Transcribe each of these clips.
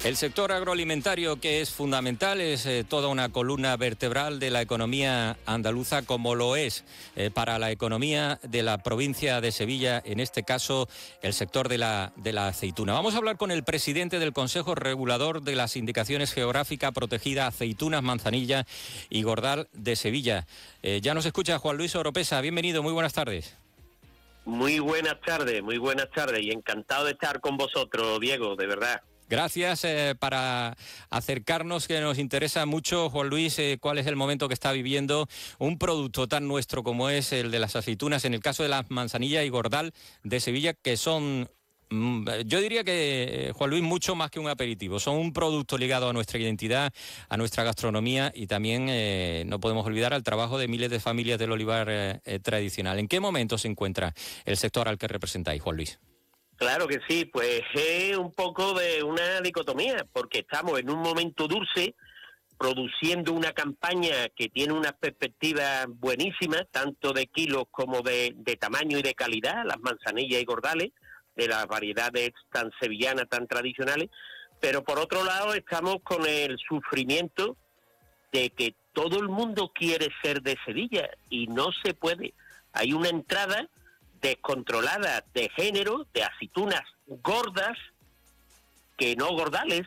El sector agroalimentario, que es fundamental, es toda una columna vertebral de la economía andaluza, como lo es para la economía de la provincia de Sevilla, en este caso el sector de la aceituna. Vamos a hablar con el presidente del Consejo Regulador de las Indicaciones Geográficas Protegidas Aceitunas, Manzanilla y Gordal de Sevilla. Ya nos escucha Juan Luis Oropesa. Bienvenido, muy buenas tardes. Muy buenas tardes y encantado de estar con vosotros, Diego, de verdad. Gracias para acercarnos, que nos interesa mucho, Juan Luis, cuál es el momento que está viviendo un producto tan nuestro como es el de las aceitunas, en el caso de las Manzanilla y Gordal de Sevilla, que son, yo diría que, Juan Luis, mucho más que un aperitivo, son un producto ligado a nuestra identidad, a nuestra gastronomía y también no podemos olvidar al trabajo de miles de familias del olivar tradicional. ¿En qué momento se encuentra el sector al que representáis, Juan Luis? Claro que sí, pues es un poco de una dicotomía, porque estamos en un momento dulce, produciendo una campaña que tiene unas perspectivas buenísimas, tanto de kilos como de tamaño y de calidad, las manzanillas y gordales, de las variedades tan sevillanas, tan tradicionales, pero por otro lado estamos con el sufrimiento de que todo el mundo quiere ser de Sevilla y no se puede. Hay una entrada descontrolada de género, de aceitunas gordas, que no gordales,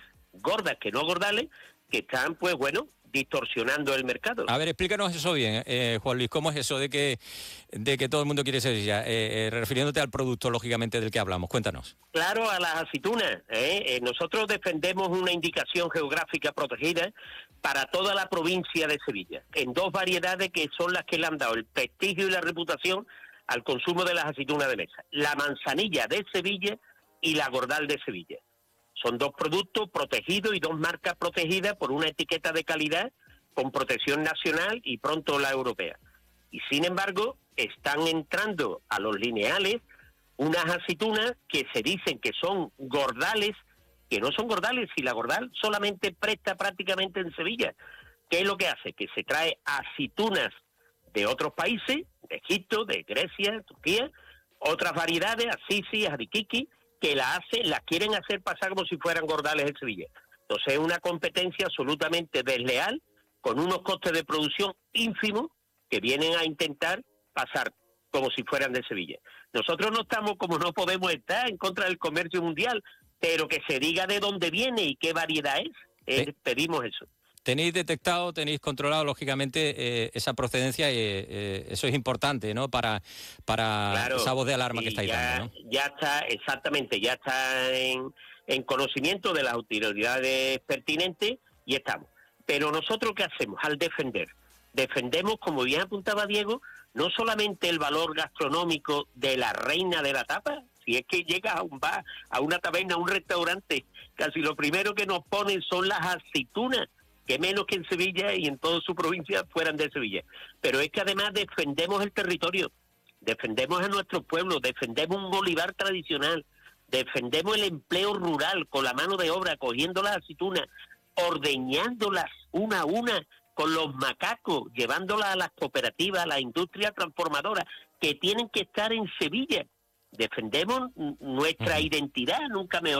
que están, pues bueno, distorsionando el mercado. A ver, explícanos eso bien, Juan Luis, ¿cómo es eso de que todo el mundo quiere ser ya? Refiriéndote al producto, lógicamente, del que hablamos, cuéntanos. Claro, a las aceitunas. Nosotros defendemos una indicación geográfica protegida para toda la provincia de Sevilla, en dos variedades que son las que le han dado el prestigio y la reputación al consumo de las aceitunas de mesa. La manzanilla de Sevilla y la Gordal de Sevilla. Son dos productos protegidos y dos marcas protegidas por una etiqueta de calidad con protección nacional y pronto la europea. Y sin embargo, están entrando a los lineales unas aceitunas que se dicen que son gordales, que no son gordales, y la Gordal solamente presta prácticamente en Sevilla. ¿Qué es lo que hace? Que se trae aceitunas de otros países, de Egipto, de Grecia, Turquía, otras variedades, asisi, arikiki, que las quieren hacer pasar como si fueran gordales en Sevilla. Entonces es una competencia absolutamente desleal, con unos costes de producción ínfimos, que vienen a intentar pasar como si fueran de Sevilla. Nosotros no estamos, como no podemos estar, en contra del comercio mundial, pero que se diga de dónde viene y qué variedad es. Pedimos eso. Tenéis detectado, tenéis controlado, lógicamente, esa procedencia y eso es importante, ¿no? Para claro, esa voz de alarma que estáis dando, ¿no? Ya está, exactamente, ya está en conocimiento de las autoridades pertinentes y estamos. Pero nosotros, ¿qué hacemos? Al defendemos, como bien apuntaba Diego, no solamente el valor gastronómico de la reina de la tapa. Si es que llegas a un bar, a una taberna, a un restaurante, casi lo primero que nos ponen son las aceitunas, que menos que en Sevilla y en toda su provincia fueran de Sevilla. Pero es que además defendemos el territorio, defendemos a nuestros pueblos, defendemos un olivar tradicional, defendemos el empleo rural con la mano de obra, cogiendo las aceitunas, ordeñándolas una a una con los macacos, llevándolas a las cooperativas, a las industrias transformadoras, que tienen que estar en Sevilla. Defendemos nuestra identidad, nunca mejor